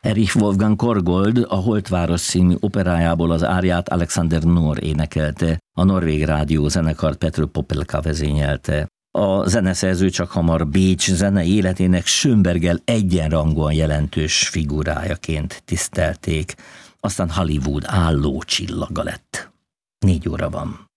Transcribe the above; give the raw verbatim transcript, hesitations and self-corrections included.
Erich Wolfgang Korgold a Holtváros című operájából az áriát Alexander Nor énekelte, a norvég rádió zenekart Petr Popelka vezényelte. A zeneszerző csak hamar Bécs zenei életének Schönberggel egyenrangúan jelentős figurájaként tisztelték, aztán Hollywood álló csillaga lett. Négy óra van.